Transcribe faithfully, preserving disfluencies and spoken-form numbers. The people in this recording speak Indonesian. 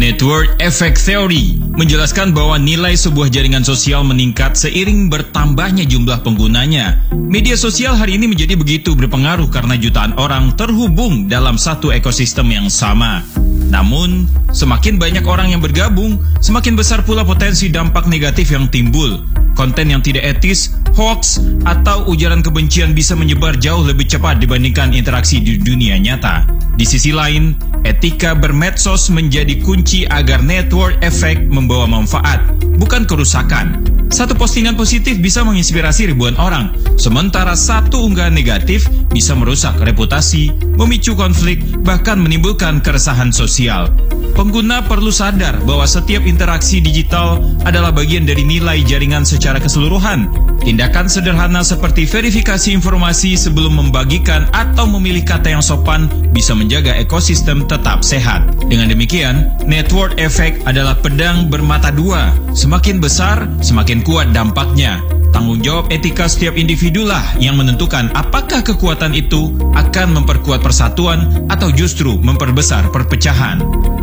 Network Effect Theory menjelaskan bahwa nilai sebuah jaringan sosial meningkat seiring bertambahnya jumlah penggunanya. Media sosial hari ini menjadi begitu berpengaruh karena jutaan orang terhubung dalam satu ekosistem yang sama. Namun, semakin banyak orang yang bergabung, semakin besar pula potensi dampak negatif yang timbul. Konten yang tidak etis, hoax, atau ujaran kebencian bisa menyebar jauh lebih cepat dibandingkan interaksi di dunia nyata. Di sisi lain, etika bermedsos menjadi kunci agar network effect membawa manfaat, bukan kerusakan. Satu postingan positif bisa menginspirasi ribuan orang, sementara satu unggahan negatif bisa merusak reputasi, memicu konflik, bahkan menimbulkan keresahan sosial. Pengguna perlu sadar bahwa setiap interaksi digital adalah bagian dari nilai jaringan secara keseluruhan. Tindakan sederhana seperti verifikasi informasi sebelum membagikan atau memilih kata yang sopan bisa menjaga ekosistem tetap sehat. Dengan demikian, network effect adalah pedang bermata dua. Semakin besar, semakin kuat dampaknya. Tanggung jawab etika setiap individulah yang menentukan apakah kekuatan itu akan memperkuat persatuan atau justru memperbesar perpecahan.